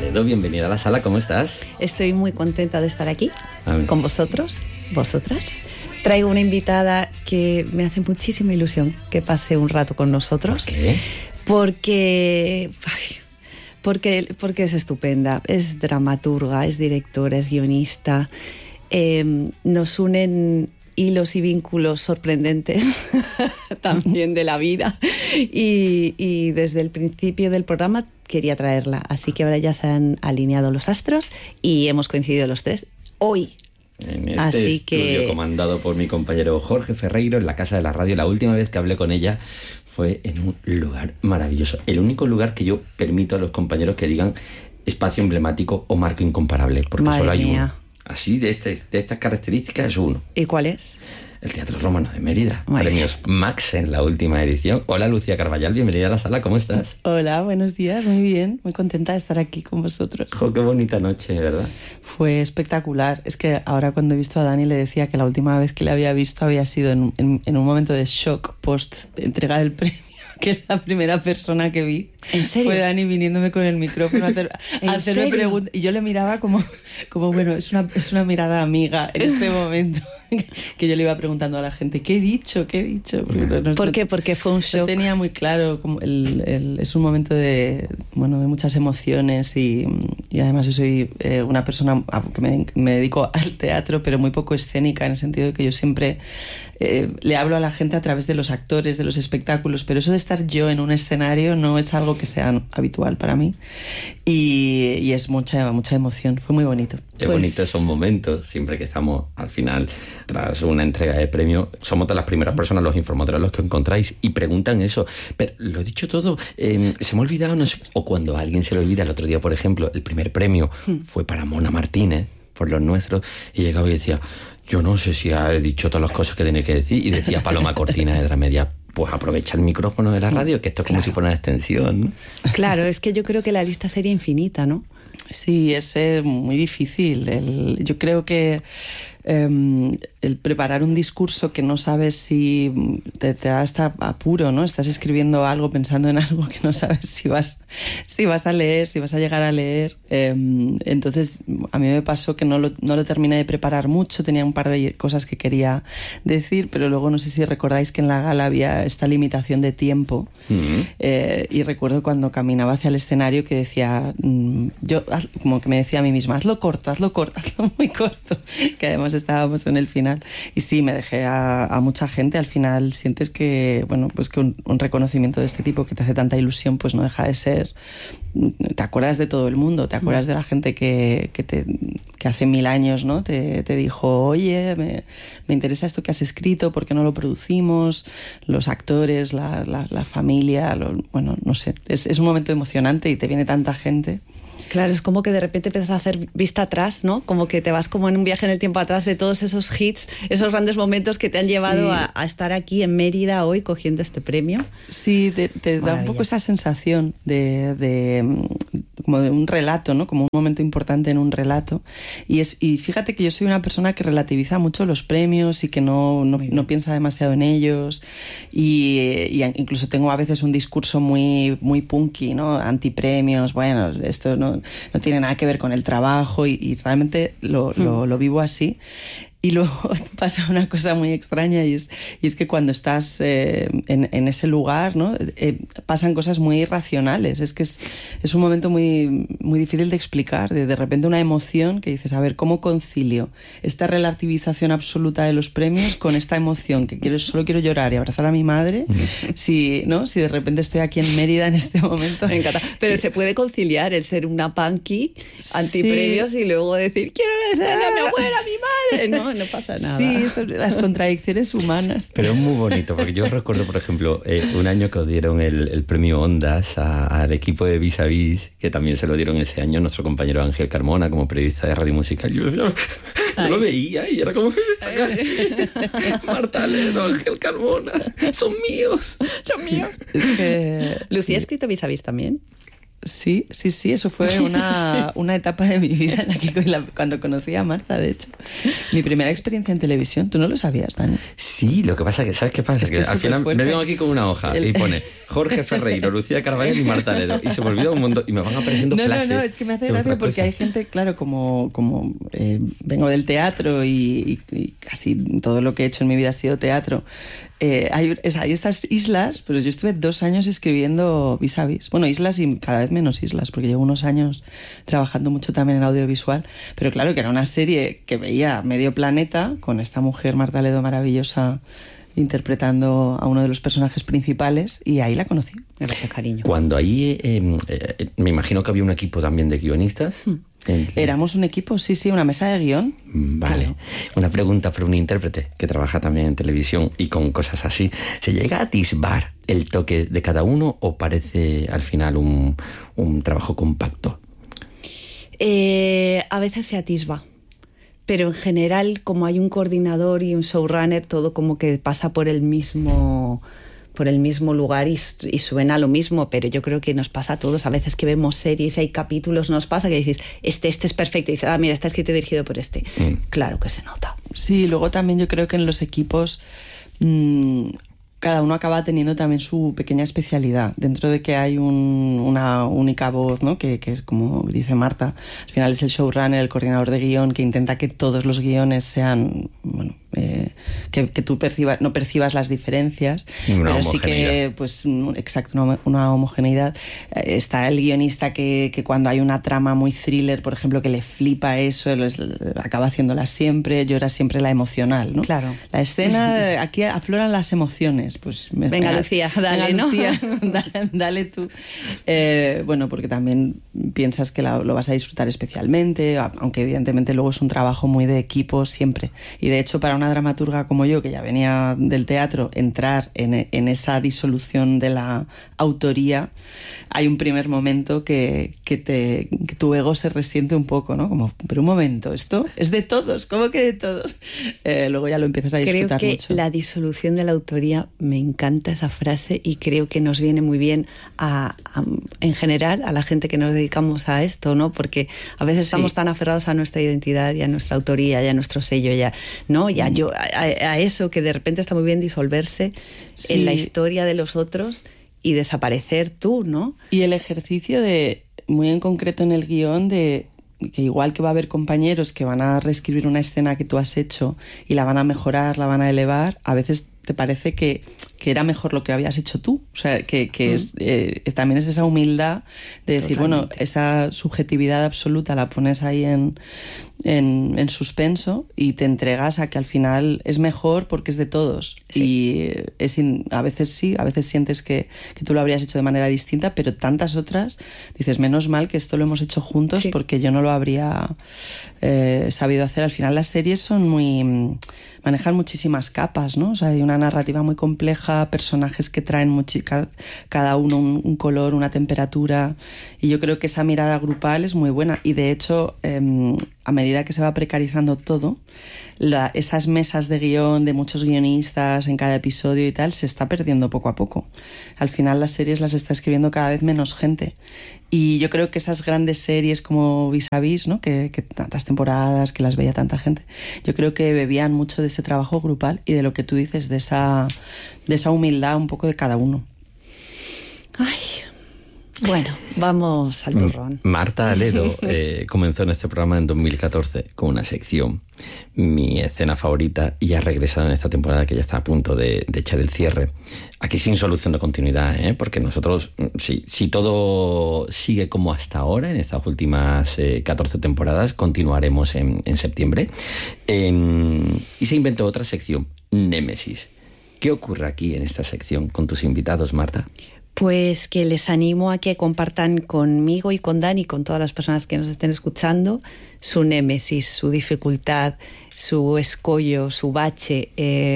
Toledo, bienvenida a la sala, ¿cómo estás? Estoy muy contenta de estar aquí con vosotros, vosotras. Traigo una invitada que me hace muchísima ilusión que pase un rato con nosotros. ¿Por qué? Porque es estupenda, es dramaturga, es directora, es guionista. Nos unen hilos y vínculos sorprendentes también de la vida y desde el principio del programa quería traerla, así que ahora ya se han alineado los astros y hemos coincidido los tres hoy. En este estudio comandado por mi compañero Jorge Ferreiro en la Casa de la Radio. La última vez que hablé con ella fue en un lugar maravilloso, el único lugar que yo permito a los compañeros que digan espacio emblemático o marco incomparable, porque Madre solo hay mía. uno. Así de estas características es uno. ¿Y cuál es? El Teatro Romano de Mérida. Muy Premios Max en la última edición. Hola, Lucía Carballal, bienvenida a la sala, ¿cómo estás? Hola, buenos días, muy bien, muy contenta de estar aquí con vosotros. Jo, qué bonita noche, ¿verdad? Fue espectacular. Es que ahora cuando he visto a Dani le decía que la última vez que le había visto había sido en un momento de shock post entrega del premio, que la primera persona que vi ¿En serio? fue Dani viniéndome con el micrófono a hacerme preguntas. Y yo le miraba como bueno, es una mirada amiga en este momento. Que yo le iba preguntando a la gente, ¿qué he dicho? ¿Por qué? Porque fue un shock. Yo tenía muy claro, como es un momento de muchas emociones y además yo soy una persona que me dedico al teatro, pero muy poco escénica, en el sentido de que yo siempre le hablo a la gente a través de los actores, de los espectáculos, pero eso de estar yo en un escenario no es algo que sea habitual para mí y es mucha emoción, fue muy bonito. Qué bonito esos momentos, siempre que estamos al final, tras una entrega de premio, somos de las primeras personas, los informadores, los que encontráis y preguntan eso. Pero lo he dicho todo, se me ha olvidado, no sé, o cuando a alguien se le olvida. El otro día, por ejemplo, el primer premio fue para Mona Martínez, por Los Nuestros, y llegaba y decía, yo no sé si ha dicho todas las cosas que tenía que decir, y decía Paloma Cortina de Dramedia, pues aprovecha el micrófono de la radio, que esto es como si fuera una extensión, ¿no? Claro, es que yo creo que la lista sería infinita, ¿no? Sí, es muy difícil. Yo creo que el preparar un discurso que no sabes si te da hasta apuro, ¿no? Estás escribiendo algo, pensando en algo que no sabes si vas a leer, si vas a llegar a leer. Entonces, a mí me pasó que no lo terminé de preparar mucho, tenía un par de cosas que quería decir, pero luego no sé si recordáis que en la gala había esta limitación de tiempo. Y recuerdo cuando caminaba hacia el escenario que decía, yo como que me decía a mí misma, hazlo corto, hazlo muy corto, que además estábamos en el final. Y sí, me dejé a mucha gente. Al final sientes que, pues que un reconocimiento de este tipo que te hace tanta ilusión, pues no deja de ser... Te acuerdas de todo el mundo, te acuerdas de la gente que hace 1000 años, ¿no? te dijo, oye, me interesa esto que has escrito, ¿por qué no lo producimos? Los actores, la familia, no sé. Es un momento emocionante y te viene tanta gente. Claro, es como que de repente empiezas a hacer vista atrás, ¿no? Como que te vas como en un viaje en el tiempo atrás de todos esos hits, esos grandes momentos que te han llevado a estar aquí en Mérida hoy cogiendo este premio. Sí, te da un poco esa sensación como de un relato, ¿no? Como un momento importante en un relato. Y fíjate que yo soy una persona que relativiza mucho los premios y que no piensa demasiado en ellos. Y incluso tengo a veces un discurso muy, muy punky, ¿no? Antipremios, bueno, esto no tiene nada que ver con el trabajo y realmente lo vivo así. Y luego pasa una cosa muy extraña y es que cuando estás en ese lugar, ¿no? Pasan cosas muy irracionales. Es que es un momento muy, muy difícil de explicar. De repente una emoción que dices, a ver, ¿cómo concilio esta relativización absoluta de los premios con esta emoción que solo quiero llorar y abrazar a mi madre? Si de repente estoy aquí en Mérida en este momento. Me encanta. Pero se puede conciliar el ser una punky antipremios y luego decir, quiero agradecerle a mi abuela, a mi madre, ¿no? No pasa nada. Sí, son las contradicciones humanas. Pero es muy bonito, porque yo recuerdo, por ejemplo, un año que os dieron el premio Ondas al equipo de Vis a Vis, que también se lo dieron ese año nuestro compañero Ángel Carmona como periodista de Radio Musical. Yo lo veía y era como, Marta Ledo, Ángel Carmona, son míos. Son míos. Es que, Lucía ha escrito Vis a Vis también. Sí, eso fue una etapa de mi vida en la que cuando conocí a Marta, de hecho. Mi primera experiencia en televisión, ¿tú no lo sabías, Dani? Sí, lo que pasa que, ¿sabes qué pasa? Es que al final me vengo aquí con una hoja y pone Jorge Ferreiro, Lucía Carballo y Marta Ledo. Y se me olvida un montón y me van apareciendo flashes. No, es que me hace gracia porque hay gente, claro, como vengo del teatro y casi todo lo que he hecho en mi vida ha sido teatro. Hay estas islas, pero yo estuve 2 años escribiendo vis a vis. Bueno, islas y cada vez menos islas, porque llevo unos años trabajando mucho también en audiovisual. Pero claro, que era una serie que veía medio planeta, con esta mujer, Marta Ledo, maravillosa, interpretando a uno de los personajes principales, y ahí la conocí. Gracias, cariño. Cuando ahí, me imagino que había un equipo también de guionistas. Éramos un equipo, sí, una mesa de guión. Vale. Claro. Una pregunta para un intérprete que trabaja también en televisión y con cosas así. ¿Se llega a atisbar el toque de cada uno o parece al final un trabajo compacto? A veces se atisba. Pero en general, como hay un coordinador y un showrunner, todo como que pasa por el mismo lugar y suena lo mismo, pero yo creo que nos pasa a todos. A veces que vemos series y hay capítulos, nos pasa que dices, este es perfecto, y dices, mira, está escrito y dirigido por este. Claro que se nota. Sí, luego también yo creo que en los equipos cada uno acaba teniendo también su pequeña especialidad. Dentro de que hay una única voz, ¿no? que es como dice Marta, al final es el showrunner, el coordinador de guión, que intenta que todos los guiones sean, bueno, que tú no percibas las diferencias, pero sí que, pues, exacto, una homogeneidad. Está el guionista que cuando hay una trama muy thriller, por ejemplo, que le flipa eso, acaba haciéndola siempre, llora siempre la emocional, ¿no? Claro. La escena, aquí afloran las emociones. Pues venga, Lucía, dale, venga, ¿no? Lucía, dale tú. Bueno, porque también piensas que lo vas a disfrutar especialmente, aunque evidentemente luego es un trabajo muy de equipo siempre. Y de hecho, para una dramaturga como yo, que ya venía del teatro, entrar en esa disolución de la autoría, hay un primer momento que tu ego se resiente un poco, ¿no? Como, pero un momento, esto es de todos, ¿cómo que de todos? Luego ya lo empiezas a disfrutar creo que mucho. La disolución de la autoría, me encanta esa frase y creo que nos viene muy bien en general a la gente que nos dedicamos a esto, ¿no? Porque a veces estamos tan aferrados a nuestra identidad y a nuestra autoría y a nuestro sello, ¿no? Y a eso, que de repente está muy bien disolverse en la historia de los otros y desaparecer tú, ¿no? Y el ejercicio muy en concreto en el guión, de que igual que va a haber compañeros que van a reescribir una escena que tú has hecho y la van a mejorar, la van a elevar, a veces te parece que era mejor lo que habías hecho tú. O sea, que también es esa humildad de decir, totalmente. Bueno, esa subjetividad absoluta la pones ahí en suspenso y te entregas a que al final es mejor porque es de todos. Sí. Y a veces sientes que tú lo habrías hecho de manera distinta, pero tantas otras dices, menos mal que esto lo hemos hecho juntos, porque yo no lo habría sabido hacer. Al final las series manejan muchísimas capas, ¿no? O sea, hay una narrativa muy compleja, personajes que traen cada uno un color, una temperatura, y yo creo que esa mirada grupal es muy buena. Y de hecho, a medida que se va precarizando todo, esas mesas de guión de muchos guionistas en cada episodio y tal, se está perdiendo poco a poco. Al final las series las está escribiendo cada vez menos gente. Y yo creo que esas grandes series como Vis a Vis, ¿no? que tantas temporadas, que las veía tanta gente, yo creo que bebían mucho de ese trabajo grupal y de lo que tú dices, de esa humildad un poco de cada uno. Ay, bueno, vamos al turrón. Marta Ledo comenzó en este programa en 2014 con una sección, mi escena favorita, y ha regresado en esta temporada que ya está a punto de echar el cierre. Aquí sin solución de continuidad, porque nosotros, si todo sigue como hasta ahora, en estas últimas 14 temporadas, continuaremos en septiembre. Y se inventó otra sección, Némesis. ¿Qué ocurre aquí en esta sección con tus invitados, Marta? Pues que les animo a que compartan conmigo y con Dani, con todas las personas que nos estén escuchando, su némesis, su dificultad, su escollo, su bache,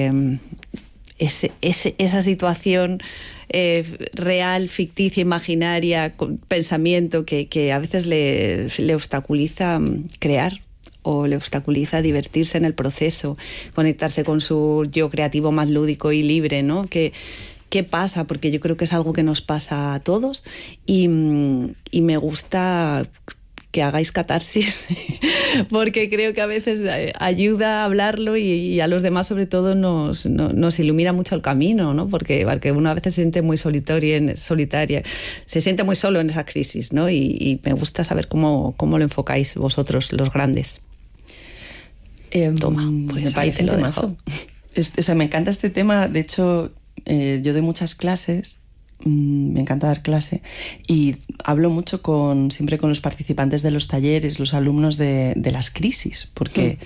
esa situación real, ficticia, imaginaria, con pensamiento que a veces le obstaculiza crear o le obstaculiza divertirse en el proceso, conectarse con su yo creativo más lúdico y libre, ¿no? Que qué pasa, porque yo creo que es algo que nos pasa a todos y me gusta que hagáis catarsis porque creo que a veces ayuda a hablarlo y a los demás sobre todo nos ilumina mucho el camino, ¿no? Porque uno a veces se siente muy solitaria, se siente muy solo en esa crisis, ¿no? Y me gusta saber cómo lo enfocáis vosotros, los grandes. Toma, pues me parece ahí te lo temazo. dejo. Me encanta este tema. De hecho, yo doy muchas clases. Me encanta dar clase y hablo mucho siempre con los participantes de los talleres, los alumnos de las crisis, porque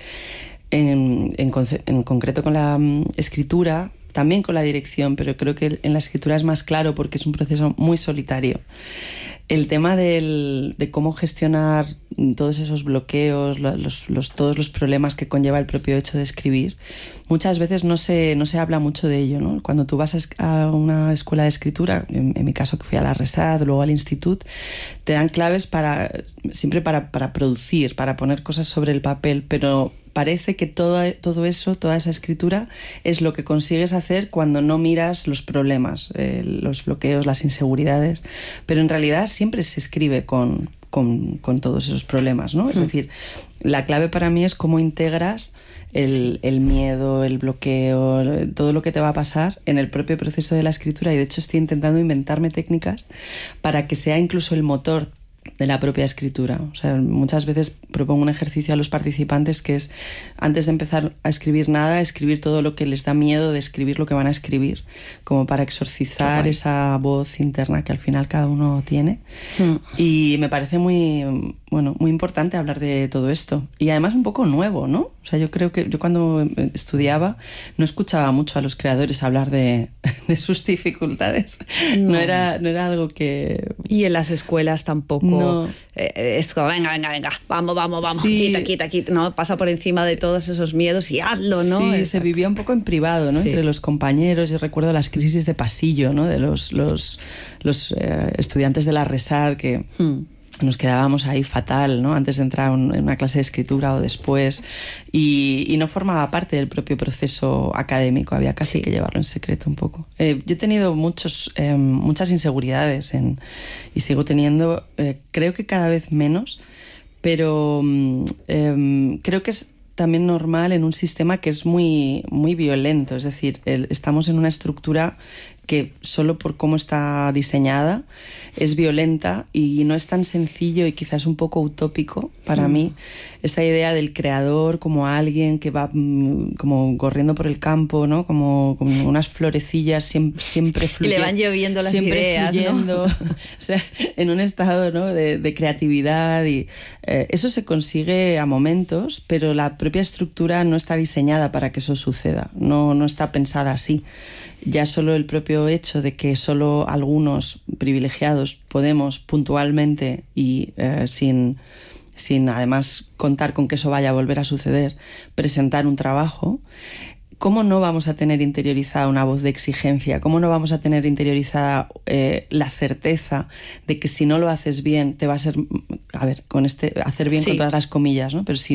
en concreto con la escritura, también con la dirección, pero creo que en la escritura es más claro porque es un proceso muy solitario. El tema de cómo gestionar todos esos bloqueos, todos los problemas que conlleva el propio hecho de escribir, muchas veces no se habla mucho de ello, ¿no? Cuando tú vas a una escuela de escritura, en mi caso que fui a la RESAD, luego al instituto, te dan claves siempre para producir, para poner cosas sobre el papel, pero parece que todo eso, toda esa escritura es lo que consigues hacer cuando no miras los problemas, los bloqueos, las inseguridades, pero en realidad siempre se escribe con todos esos problemas, ¿no? Es decir, la clave para mí es cómo integras el miedo, el bloqueo, todo lo que te va a pasar en el propio proceso de la escritura, y de hecho estoy intentando inventarme técnicas para que sea incluso el motor de la propia escritura. O sea, muchas veces propongo un ejercicio a los participantes que es, antes de empezar a escribir nada, escribir todo lo que les da miedo de escribir lo que van a escribir, como para exorcizar esa voz interna que al final cada uno tiene. Y me parece muy importante hablar de todo esto. Y además un poco nuevo, ¿no? O sea, yo creo que yo cuando estudiaba no escuchaba mucho a los creadores hablar de sus dificultades. No era algo que... Y en las escuelas tampoco. No. Es como, venga, vamos, sí. quita, no, pasa por encima de todos esos miedos y hazlo, ¿no? Sí, Exacto. Se vivía un poco en privado, ¿no? Sí. Entre los compañeros. Yo recuerdo las crisis de pasillo, ¿no? De los estudiantes de la RESAD que... Nos quedábamos ahí fatal, ¿no? Antes de entrar en una clase de escritura o después, y no formaba parte del propio proceso académico, había casi que llevarlo en secreto un poco. Yo he tenido muchas inseguridades y sigo teniendo, creo que cada vez menos, pero creo que es también normal en un sistema que es muy, muy violento. Es decir, estamos en una estructura que solo por cómo está diseñada es violenta y no es tan sencillo y quizás un poco utópico para mí esta idea del creador como alguien que va como corriendo por el campo, ¿no? Como unas florecillas siempre fluyendo. Y le van lloviendo las ideas, fluyendo, ¿no? O sea, en un estado, ¿no? de creatividad y eso se consigue a momentos, pero la propia estructura no está diseñada para que eso suceda, no está pensada así. Ya solo el propio hecho de que solo algunos privilegiados podemos puntualmente y sin además contar con que eso vaya a volver a suceder, presentar un trabajo, ¿cómo no vamos a tener interiorizada una voz de exigencia? ¿Cómo no vamos a tener interiorizada la certeza de que si no lo haces bien te va a ser... A ver, hacer bien con todas las comillas, ¿no? Pero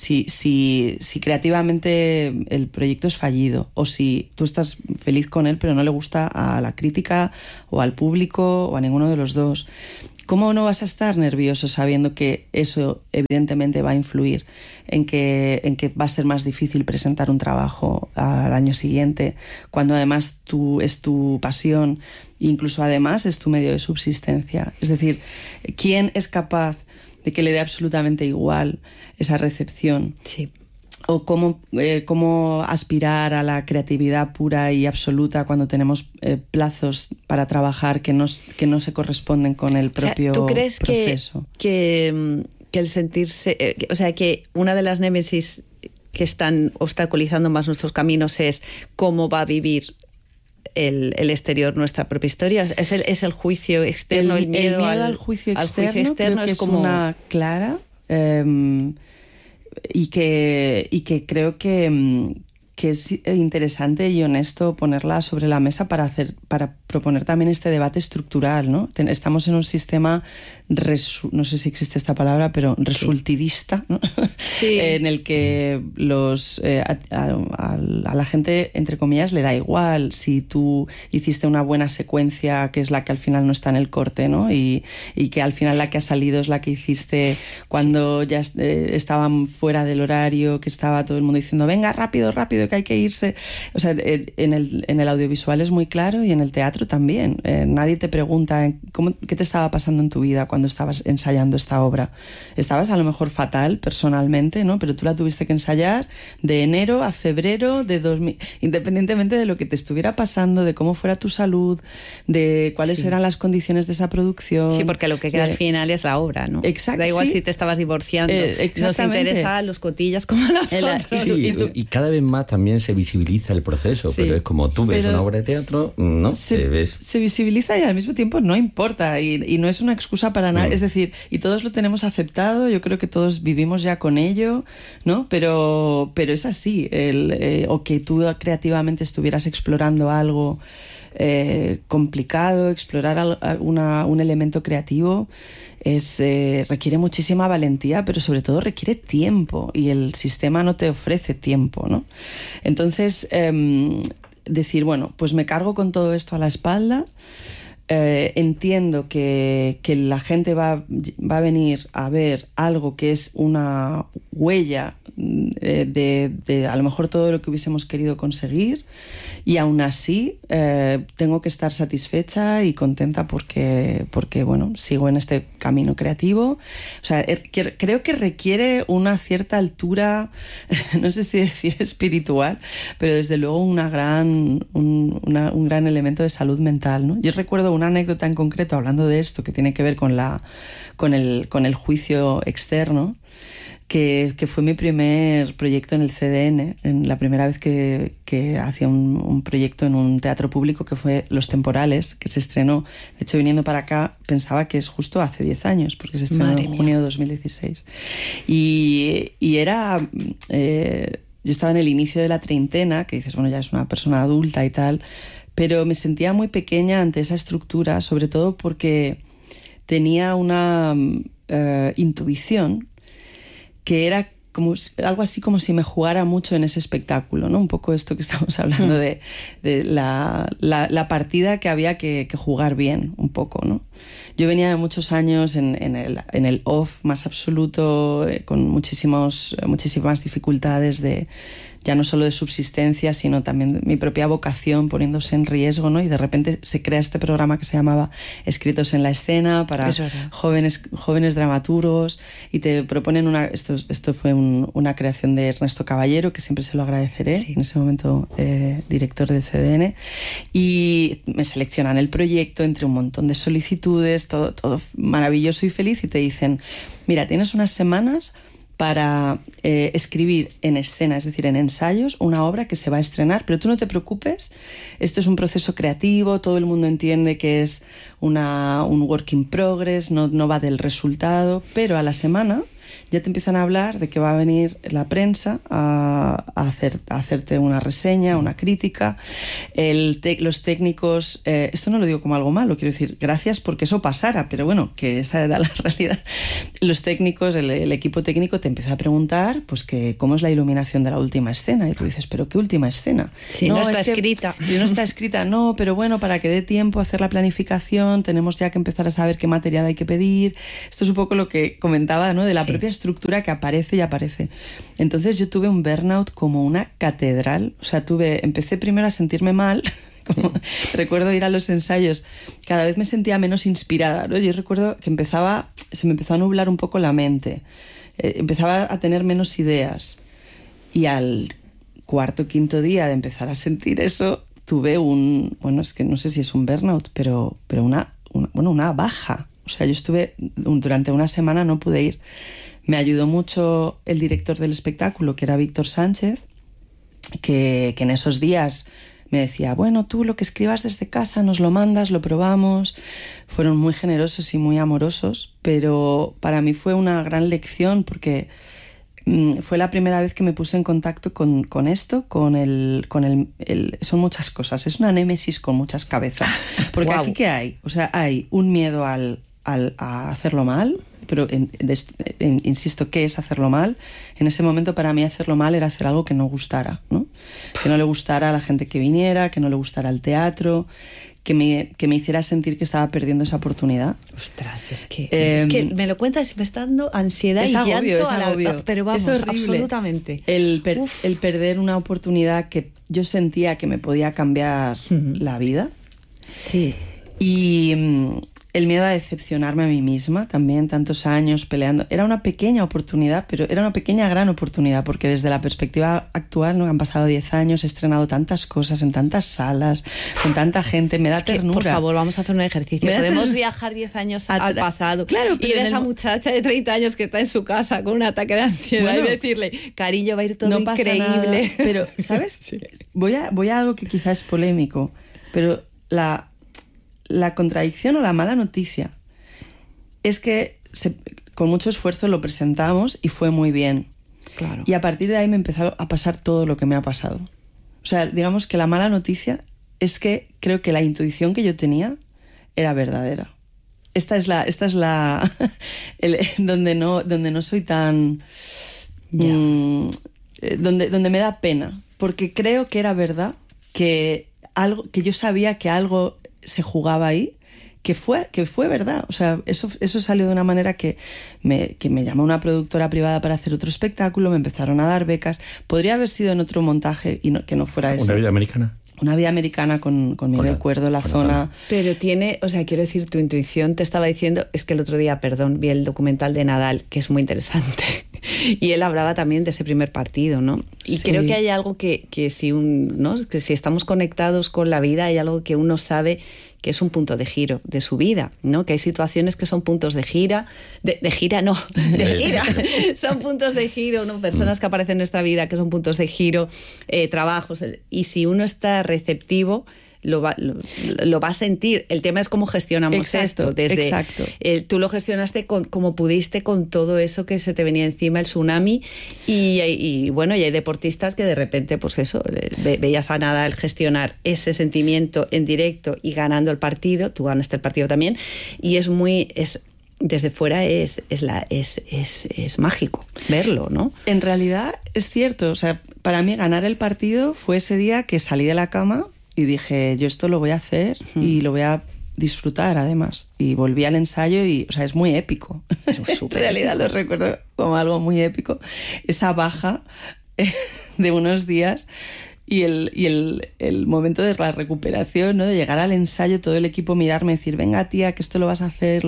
si creativamente el proyecto es fallido o si tú estás feliz con él pero no le gusta a la crítica o al público o a ninguno de los dos, ¿cómo no vas a estar nervioso sabiendo que eso evidentemente va a influir en que va a ser más difícil presentar un trabajo al año siguiente, cuando además es tu pasión e incluso además es tu medio de subsistencia? Es decir, ¿quién es capaz de que le dé absolutamente igual esa recepción? Sí. O cómo aspirar a la creatividad pura y absoluta cuando tenemos plazos para trabajar que no se corresponden con el propio proceso. ¿Tú crees que el sentirse... o sea, que una de las némesis que están obstaculizando más nuestros caminos es cómo va a vivir el exterior nuestra propia historia? ¿Es el juicio externo, el miedo al juicio externo? Creo que es como una clara... Y que creo que es interesante y honesto ponerla sobre la mesa para proponer también este debate estructural, ¿no? Estamos en un sistema, no sé si existe esta palabra, pero resultidista, ¿no? Sí. En el que a la gente, entre comillas, le da igual si tú hiciste una buena secuencia, que es la que al final no está en el corte, ¿no? Y que al final la que ha salido es la que hiciste cuando ya estaban fuera del horario, que estaba todo el mundo diciendo venga, rápido, rápido, que hay que irse. O sea, en el audiovisual es muy claro y en el teatro también. Nadie te pregunta qué te estaba pasando en tu vida cuando estabas ensayando esta obra. Estabas a lo mejor fatal personalmente, ¿no? Pero tú la tuviste que ensayar de enero a febrero de 2000, independientemente de lo que te estuviera pasando, de cómo fuera tu salud, de cuáles eran las condiciones de esa producción. Sí, porque lo que queda al final es la obra, ¿no? Exacto. Da igual si te estabas divorciando. Nos interesa los cotillas como los otros. Sí, y cada vez más también se visibiliza el proceso, pero es como tú ves una obra de teatro, ¿no? Se visibiliza y al mismo tiempo no importa y no es una excusa para nada. Es decir, y todos lo tenemos aceptado, yo creo que todos vivimos ya con ello, ¿no? Pero es así, o que tú creativamente estuvieras explorando algo complicado, explorar un elemento creativo requiere muchísima valentía, pero sobre todo requiere tiempo y el sistema no te ofrece tiempo, ¿no? Entonces, decir, bueno, pues me cargo con todo esto a la espalda. Entiendo que la gente va a venir a ver algo que es una huella de a lo mejor todo lo que hubiésemos querido conseguir, y aún así tengo que estar satisfecha y contenta porque bueno, sigo en este camino creativo. O sea, creo que requiere una cierta altura, no sé si decir espiritual, pero desde luego un gran elemento de salud mental, ¿no? Yo recuerdo una anécdota en concreto hablando de esto que tiene que ver con el juicio externo, que fue mi primer proyecto en el CDN, en la primera vez que hacía un proyecto en un teatro público, que fue Los Temporales, que se estrenó. De hecho, viniendo para acá pensaba que es justo hace 10 años, porque se estrenó en junio de 2016. Y era... yo estaba en el inicio de la treintena, que dices, bueno, ya es una persona adulta y tal, pero me sentía muy pequeña ante esa estructura, sobre todo porque tenía una intuición que era como algo así como si me jugara mucho en ese espectáculo, ¿no? Un poco esto que estamos hablando de la partida que había que jugar bien, un poco, ¿no? Yo venía de muchos años en el off más absoluto, con muchísimas dificultades ya no solo de subsistencia, sino también mi propia vocación poniéndose en riesgo, ¿no? Y de repente se crea este programa que se llamaba Escritos en la Escena para jóvenes dramaturgos, y te proponen esto fue una creación de Ernesto Caballero, que siempre se lo agradeceré, en ese momento director del CDN, y me seleccionan el proyecto entre un montón de solicitudes, todo maravilloso y feliz, y te dicen, mira, tienes unas semanas para escribir en escena, es decir, en ensayos, una obra que se va a estrenar, pero tú no te preocupes, esto es un proceso creativo, todo el mundo entiende que es un work in progress, no va del resultado, pero a la semana ya te empiezan a hablar de que va a venir la prensa a hacerte una reseña, una crítica. Los técnicos, esto no lo digo como algo malo, quiero decir, gracias porque eso pasara, pero bueno, que esa era la realidad. Los técnicos, el equipo técnico te empieza a preguntar pues que cómo es la iluminación de la última escena, y tú dices, ¿pero qué última escena? Sí, no está escrita. No está escrita, no, pero bueno, para que dé tiempo a hacer la planificación, tenemos ya que empezar a saber qué material hay que pedir. Esto es un poco lo que comentaba, ¿no? De la propia estructura que aparece y aparece. Entonces yo tuve un burnout como una catedral. O sea, empecé primero a sentirme mal. Recuerdo ir a los ensayos, cada vez me sentía menos inspirada, ¿no? Yo recuerdo que se me empezó a nublar un poco la mente, empezaba a tener menos ideas, y al cuarto o quinto día de empezar a sentir eso, tuve bueno, es que no sé si es un burnout, pero una baja. O sea, yo estuve durante una semana, no pude ir. Me ayudó mucho el director del espectáculo, que era Víctor Sánchez, que en esos días me decía, bueno, tú lo que escribas desde casa nos lo mandas, lo probamos. Fueron muy generosos y muy amorosos, pero para mí fue una gran lección, porque fue la primera vez que me puse en contacto con esto, son muchas cosas, es una némesis con muchas cabezas. Porque Wow. aquí, ¿qué hay? O sea, hay un miedo a hacerlo mal, pero insisto, ¿qué es hacerlo mal? En ese momento para mí hacerlo mal era hacer algo que no gustara, ¿no? Que no le gustara a la gente que viniera, que no le gustara el teatro, que me hiciera sentir que estaba perdiendo esa oportunidad. Ostras, es que me lo cuentas y me está dando ansiedad es y agobio, llanto es agobio. pero vamos, es horrible. absolutamente. El perder una oportunidad que yo sentía que me podía cambiar la vida. Sí. Y el miedo a decepcionarme a mí misma también, tantos años peleando. Era una pequeña oportunidad, pero era una pequeña gran oportunidad, porque desde la perspectiva actual, ¿no? Han pasado 10 años, he estrenado tantas cosas en tantas salas, con tanta gente, me da ternura. Por favor, vamos a hacer un ejercicio. Podemos viajar 10 años al pasado. Claro, pero ir a esa muchacha de 30 años que está en su casa con un ataque de ansiedad y decirle, cariño, va a ir todo no pasa increíble. Nada. Pero, ¿sabes? Sí. Voy a algo que quizás es polémico, pero la contradicción o la mala noticia es que con mucho esfuerzo lo presentamos y fue muy bien. Claro. Y a partir de ahí me empezó a pasar todo lo que me ha pasado. O sea, digamos que la mala noticia es que creo que la intuición que yo tenía era verdadera. Esta es la donde no soy tan donde me da pena, porque creo que era verdad, que yo sabía que algo se jugaba ahí, que fue verdad. O sea, eso salió de una manera que me llamó una productora privada para hacer otro espectáculo, me empezaron a dar becas. Podría haber sido en otro montaje y que no fuera ese. ¿Una vida americana? Una vida americana con Miguel Cuerdo, la zona. Pero quiero decir, tu intuición te estaba diciendo, es que el otro día, vi el documental de Nadal, que es muy interesante, y él hablaba también de ese primer partido, ¿no? Y creo que hay algo que si estamos conectados con la vida, hay algo que uno sabe que es un punto de giro de su vida, ¿no? Que hay situaciones que son puntos de gira, de gira, son puntos de giro, ¿no? Personas que aparecen en nuestra vida que son puntos de giro, trabajos, y si uno está receptivo, lo va a sentir. El tema es cómo gestionamos esto. Exacto. Tú lo gestionaste como pudiste con todo eso que se te venía encima, el tsunami, y hay deportistas que de repente, pues eso, veías a Nadal gestionar ese sentimiento en directo y ganando el partido. Tú ganaste el partido también, y desde fuera es mágico verlo, ¿no? En realidad es cierto. O sea, para mí ganar el partido fue ese día que salí de la cama y dije, yo esto lo voy a hacer y lo voy a disfrutar además. Y volví al ensayo y, o sea, es muy épico. En realidad lo recuerdo como algo muy épico. Esa baja de unos días y el momento de la recuperación, ¿no? De llegar al ensayo, todo el equipo mirarme y decir, venga tía, que esto lo vas a hacer.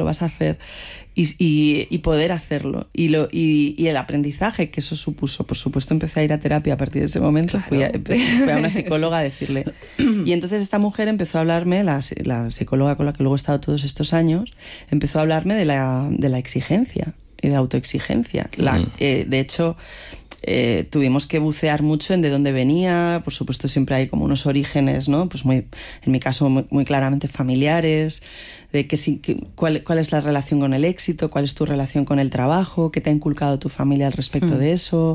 Y poder hacerlo. Y el aprendizaje que eso supuso. Por supuesto, empecé a ir a terapia a partir de ese momento. Claro. Fui a una psicóloga a decirle. Y entonces esta mujer empezó a hablarme, la psicóloga con la que luego he estado todos estos años, empezó a hablarme de la exigencia y de la autoexigencia. De hecho, tuvimos que bucear mucho en de dónde venía. Por supuesto, siempre hay como unos orígenes, ¿no? Pues en mi caso muy claramente familiares, de cuál es la relación con el éxito, cuál es tu relación con el trabajo, qué te ha inculcado tu familia al respecto de eso.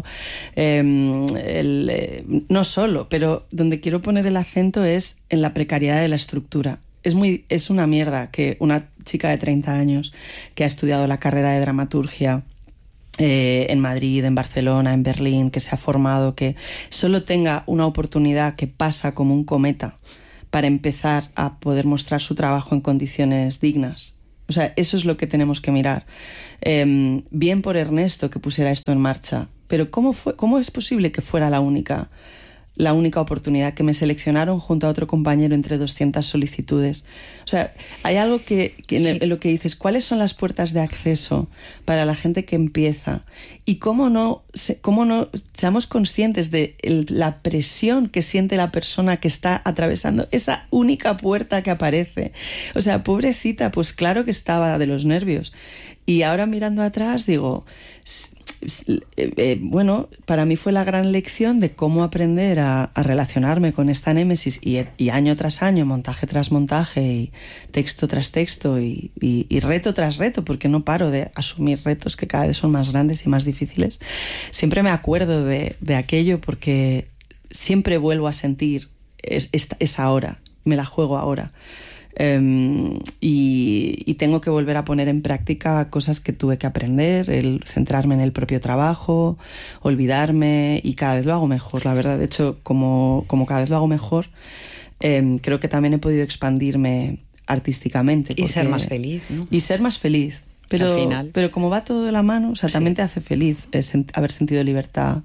No solo, pero donde quiero poner el acento es en la precariedad de la estructura. Es una mierda que una chica de 30 años que ha estudiado la carrera de dramaturgia en Madrid, en Barcelona, en Berlín, que se ha formado, que solo tenga una oportunidad que pasa como un cometa para empezar a poder mostrar su trabajo en condiciones dignas. O sea, eso es lo que tenemos que mirar. Bien por Ernesto que pusiera esto en marcha, pero ¿cómo es posible que fuera la única oportunidad, que me seleccionaron junto a otro compañero entre 200 solicitudes? O sea, hay algo en lo que dices, ¿cuáles son las puertas de acceso para la gente que empieza? Y cómo no seamos conscientes de la presión que siente la persona que está atravesando esa única puerta que aparece. O sea, pobrecita, pues claro que estaba de los nervios. Y ahora mirando atrás digo, bueno, para mí fue la gran lección de cómo aprender a relacionarme con esta némesis y año tras año, montaje tras montaje y texto tras texto y reto tras reto, porque no paro de asumir retos que cada vez son más grandes y más difíciles. Siempre me acuerdo de aquello porque siempre vuelvo a sentir es ahora, me la juego ahora. Y tengo que volver a poner en práctica cosas que tuve que aprender, el centrarme en el propio trabajo, olvidarme, y cada vez lo hago mejor, la verdad. De hecho, como cada vez lo hago mejor, creo que también he podido expandirme artísticamente. Y ser más feliz, ¿no? Y ser más feliz. Pero, al final. Pero como va todo de la mano, o sea, también te hace feliz haber sentido libertad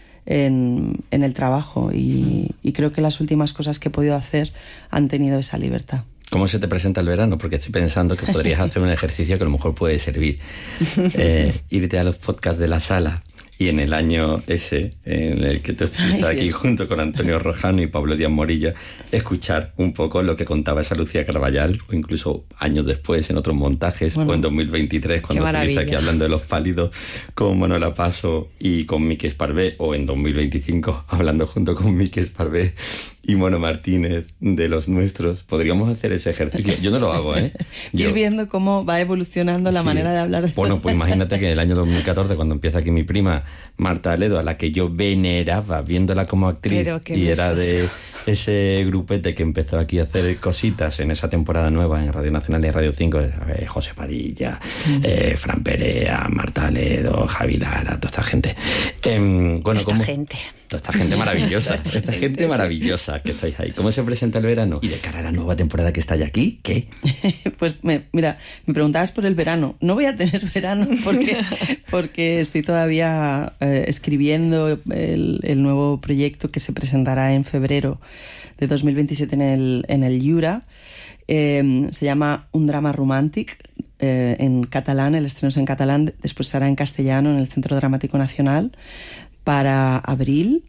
en el trabajo, y creo que las últimas cosas que he podido hacer han tenido esa libertad. ¿Cómo se te presenta el verano? Porque estoy pensando que podrías hacer un ejercicio que a lo mejor puede servir. Irte a los podcasts de La Sala y en el año ese en el que tú estás aquí junto con Antonio Rojano y Pablo Díaz Morilla, escuchar un poco lo que contaba esa Lucía Carballal, o incluso años después en otros montajes, o en 2023 cuando se dice aquí hablando de Los Pálidos con Manuela Paso y con Miki Esparvé, o en 2025 hablando junto con Miki Esparvé y Mono Martínez de Los Nuestros. Podríamos hacer ese ejercicio. Yo no lo hago, ¿eh? Ir viendo cómo va evolucionando la manera de hablar de... Bueno, pues imagínate que en el año 2014, cuando empieza aquí mi prima Marta Aledo, a la que yo veneraba viéndola como actriz, y era de ese grupete que empezó aquí a hacer cositas en esa temporada nueva en Radio Nacional y Radio 5, José Padilla, Fran Perea, Marta Aledo, Javi Lara, toda esta gente. Bueno, toda esta gente maravillosa, esta gente maravillosa que estáis ahí. ¿Cómo se presenta el verano? Y de cara a la nueva temporada que está ya aquí, ¿qué? Pues mira, me preguntabas por el verano. No voy a tener verano porque estoy todavía escribiendo el nuevo proyecto que se presentará en febrero de 2027 en el Jura. Se llama Un drama romàntic, en catalán, el estreno es en catalán, después se hará en castellano en el Centro Dramático Nacional para abril,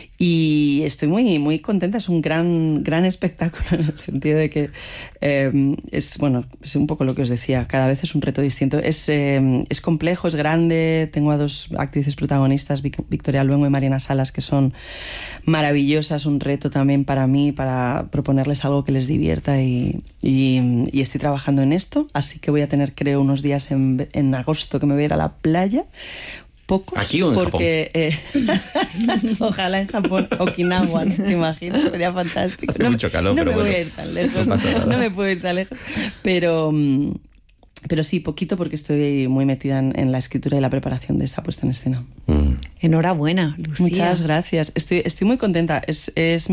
y estoy muy, muy contenta. Es un gran espectáculo, en el sentido de que es un poco lo que os decía, cada vez es un reto distinto. Es complejo, es grande. Tengo a dos actrices protagonistas, Victoria Luengo y Mariana Salas, que son maravillosas. Un reto también para mí, para proponerles algo que les divierta, y estoy trabajando en esto, así que voy a tener, creo, unos días en agosto que me voy a ir a la playa. Pocos, ¿aquí o en porque, Japón? Ojalá en Japón, Okinawa, ¿te imaginas? Sería fantástico. Hace mucho calor, pero bueno. No me voy a ir tan lejos, no me puedo ir tan lejos. Pero sí, poquito, porque estoy muy metida en la escritura y la preparación de esa puesta en escena. Enhorabuena, Lucía. Muchas gracias. Estoy muy contenta. Es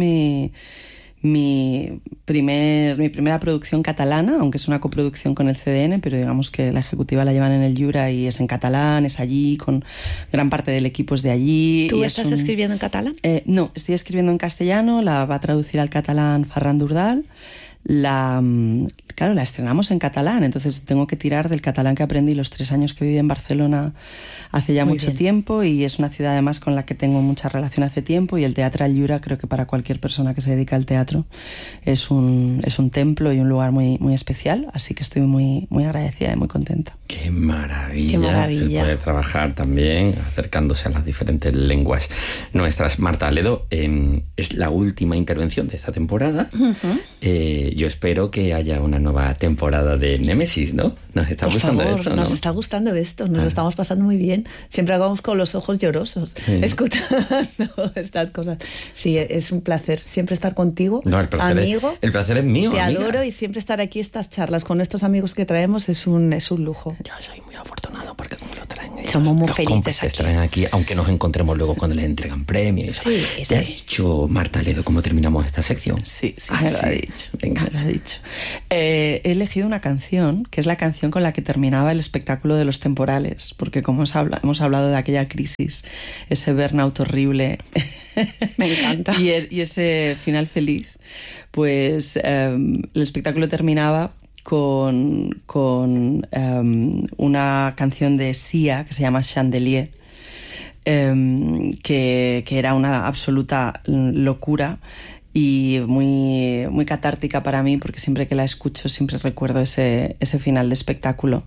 mi primera producción catalana, aunque es una coproducción con el CDN, pero digamos que la ejecutiva la llevan en el Jura y es en catalán, es allí, con gran parte del equipo es de allí. ¿Tú estás escribiendo en catalán? No, estoy escribiendo en castellano, la va a traducir al catalán Ferran Durdal. La estrenamos en catalán, entonces tengo que tirar del catalán que aprendí los 3 años que viví en Barcelona hace ya mucho tiempo, y es una ciudad además con la que tengo mucha relación hace tiempo, y el Teatre al Jura creo que para cualquier persona que se dedica al teatro es un templo y un lugar muy, muy especial, así que estoy muy, muy agradecida y muy contenta. Qué maravilla el poder trabajar también acercándose a las diferentes lenguas nuestras. Marta Aledo, es la última intervención de esta temporada. Yo espero que haya una nueva temporada de Némesis, ¿no? Nos está gustando esto, ¿no? Nos está gustando esto, nos lo estamos pasando muy bien. Siempre vamos con los ojos llorosos, escuchando estas cosas. Sí, es un placer siempre estar contigo, amigo. El placer es mío, Te amiga. adoro, y siempre estar aquí, estas charlas con estos amigos que traemos es un lujo. Yo soy muy afortunado porque como lo traen ellos, somos muy los felices compis que aquí. Traen aquí, aunque nos encontremos luego cuando les entregan premios. Sí, ¿Te ha dicho Marta Aledo cómo terminamos esta sección? Sí, me lo ha dicho. Venga. Me lo ha dicho. He elegido una canción que es la canción con la que terminaba el espectáculo de Los Temporales, porque como hemos hablado de aquella crisis, ese burnout horrible, me encanta, y ese final feliz, pues el espectáculo terminaba con una canción de Sia que se llama Chandelier, que era una absoluta locura. y muy, muy catártica para mí, porque siempre que la escucho siempre recuerdo ese final de espectáculo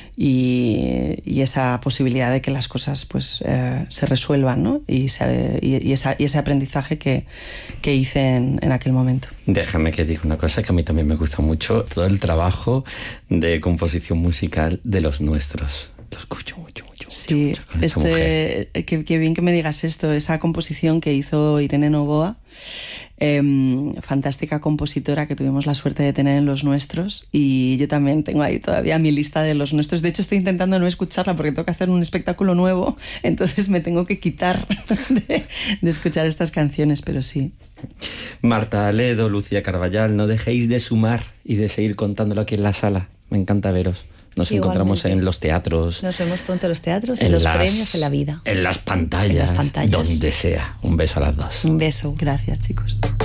y esa posibilidad de que las cosas pues se resuelvan, ¿no? y ese aprendizaje que hice en aquel momento. Déjame que diga una cosa que a mí también me gusta mucho, todo el trabajo de composición musical de Los Nuestros. Lo escucho mucho. Sí, qué bien que me digas esto. Esa composición que hizo Irene Novoa, fantástica compositora que tuvimos la suerte de tener en Los Nuestros, y yo también tengo ahí todavía mi lista de Los Nuestros. De hecho, estoy intentando no escucharla porque tengo que hacer un espectáculo nuevo, entonces me tengo que quitar de escuchar estas canciones, pero sí. Marta Aledo, Lucía Carballal, no dejéis de sumar y de seguir contándolo aquí en la sala. Me encanta veros. Nos encontramos en los teatros. Nos vemos pronto en los teatros, en los premios, en la vida. En las pantallas. Donde sea. Un beso a las dos. Un beso. Gracias, chicos.